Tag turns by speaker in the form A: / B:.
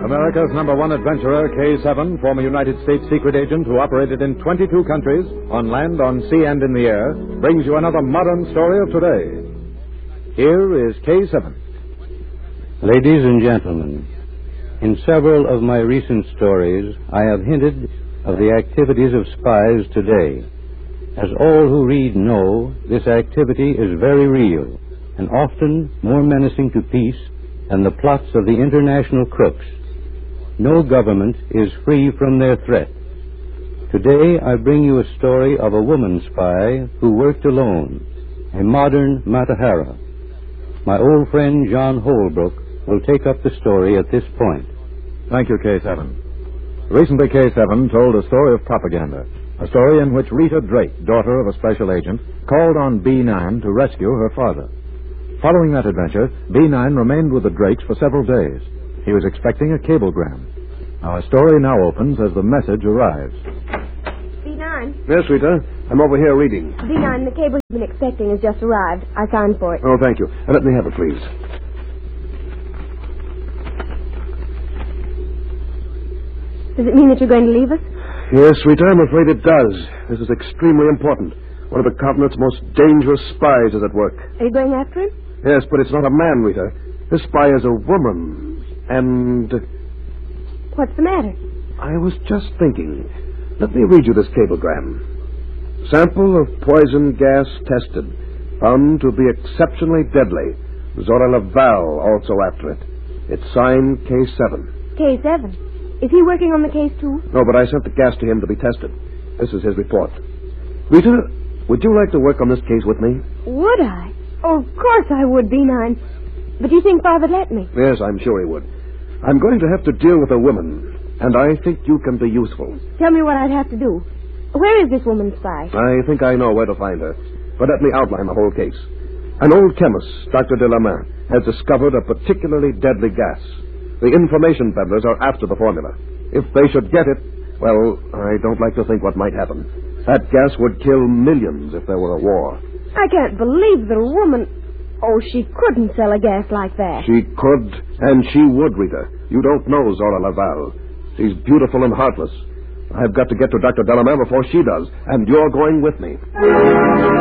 A: America's #1 adventurer, K7, former United States secret agent who operated in 22 countries, on land, on sea, and in the air, brings you another modern story of today. Here is K7.
B: Ladies and gentlemen, in several of my recent stories, I have hinted of the activities of spies today. As all who read know, this activity is very real and often more menacing to peace than the plots of the international crooks. No government is free from their threat. Today I bring you a story of a woman spy who worked alone, a modern Matahara. My old friend John Holbrook will take up the story at this point.
A: Thank you, K7. Recently, K7 told a story of propaganda, a story in which Rita Drake, daughter of a special agent, called on B9 to rescue her father. Following that adventure, B9 remained with the Drakes for several days. He was expecting a cablegram. Our story now opens as the message arrives.
C: B9.
D: Yes, Rita. I'm over here reading.
C: B9, the cable you've been expecting has just arrived. I signed for it.
D: Oh, thank you. Let me have it, please.
C: Does it mean that you're going to leave us?
D: Yes, Rita, I'm afraid it does. This is extremely important. One of the Covenant's most dangerous spies is at work.
C: Are you going after him?
D: Yes, but it's not a man, Rita. This spy is a woman. And...
C: What's the matter?
D: I was just thinking. Let me read you this cablegram. Sample of poison gas tested. Found to be exceptionally deadly. Zora Laval also after it. It's signed K7.
C: K7? Is he working on the case, too?
D: No, but I sent the gas to him to be tested. This is his report. Rita, would you like to work on this case with me?
C: Would I? Oh, of course I would, B9. But do you think Father'd let me?
D: Yes, I'm sure he would. I'm going to have to deal with a woman, and I think you can be useful.
C: Tell me what I'd have to do. Where is this woman spy?
D: I think I know where to find her, but let me outline the whole case. An old chemist, Dr. Delamain, has discovered a particularly deadly gas. The information peddlers are after the formula. If they should get it, well, I don't like to think what might happen. That gas would kill millions if there were a war.
C: I can't believe that a woman... Oh, she couldn't sell a gas like that.
D: She could, and she would, Rita. You don't know Zora Laval. She's beautiful and heartless. I've got to get to Dr. Delamain before she does, and you're going with me.